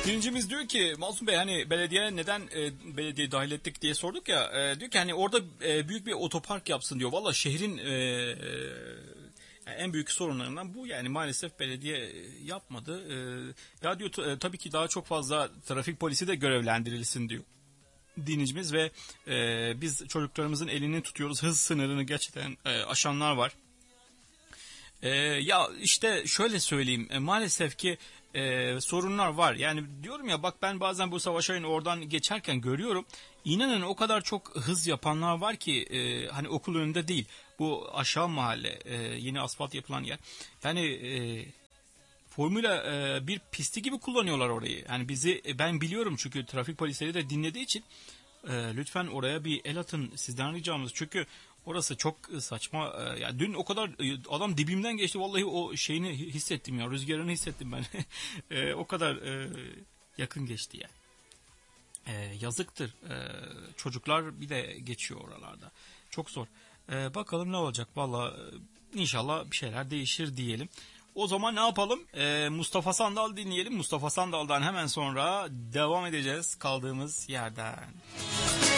Dinleyicimiz diyor ki Masum Bey hani belediye neden belediye dahil ettik diye sorduk ya. Diyor ki hani orada büyük bir otopark yapsın diyor. Valla şehrin yani en büyük sorunlarından bu, yani maalesef belediye yapmadı. Ya diyor tabii ki daha çok fazla trafik polisi de görevlendirilsin diyor dinleyicimiz ve biz çocuklarımızın elini tutuyoruz. Hız sınırını gerçekten aşanlar var. Ya işte şöyle söyleyeyim, maalesef ki sorunlar var. Yani diyorum ya, bak ben bazen bu Savaşay'ın oradan geçerken görüyorum. İnanın o kadar çok hız yapanlar var ki hani okul önünde değil. Bu aşağı mahalle, yeni asfalt yapılan yer. Yani Formula 1 pisti gibi kullanıyorlar orayı. Yani bizi ben biliyorum çünkü trafik polisleri de dinlediği için lütfen oraya bir el atın, sizden ricamız. Çünkü orası çok saçma. Ya dün o kadar adam dibimden geçti. Vallahi o şeyini hissettim ya. Rüzgarını hissettim ben. O kadar yakın geçti ya. Yazıktır. Çocuklar bir de geçiyor oralarda. Çok zor. Bakalım ne olacak. Vallahi inşallah bir şeyler değişir diyelim. O zaman ne yapalım? Mustafa Sandal dinleyelim. Mustafa Sandal'dan hemen sonra devam edeceğiz kaldığımız yerden.